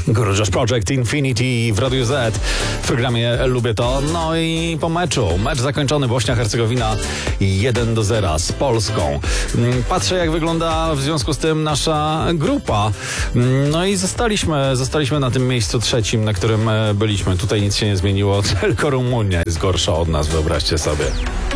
Guru Josh Project Infinity w Radiu Z w programie Lubię To. No i po mecz zakończony, Bośnia-Hercegowina 1-0 z Polską. Patrzę, jak wygląda w związku z tym nasza grupa. No i zostaliśmy na tym miejscu trzecim, na którym byliśmy. Tutaj nic się nie zmieniło, tylko Rumunia jest gorsza od nas, wyobraźcie sobie.